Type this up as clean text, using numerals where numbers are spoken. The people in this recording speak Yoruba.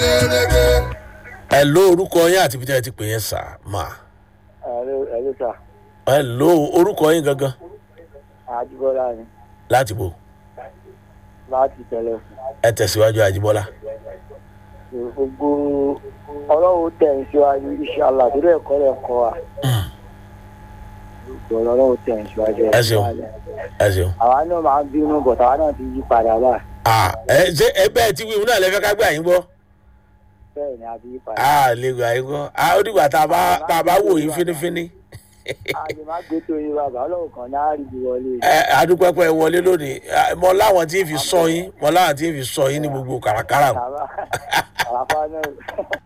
ẹ ló orúkọ yín àti ibi tí ẹ ti pè yẹn sà máa. Hello, sir. ẹ ló orúkọ yín gangan. Ajibola ni. láti bò. Láti tẹ̀lé. ẹ tẹ̀síwájú àjíbọ́lá. Gbogbo ọlọ́run tẹ̀ ń síwájú ìṣàlá torí ẹ̀kọ́ rẹ̀ kọ́ wa. Ọlọ́run tẹ̀ ń síwájú ẹ ṣeun ẹ ṣeun. àwa náà máa ń bínú bọ̀ táwa náà ti yí padà báyìí. ẹ ṣe ẹgbẹ́ tí wíwú náà lẹ́fẹ̀ẹ́ ká gbà yín gbọ́. Bẹ́ẹ̀ ni a ti yí padà. lè gbà yín gbọ́. ó dìgbà tá a bá wò yín fínífíní. A lè má gbé tó yín bàbá ọlọ́run kan náà rí bí wọlé. adúpẹ́pẹ́ wọlé lónìí mọ láwọn tí ń fi sọ yín ní gbogbo kàràkàrà. Àwa náà.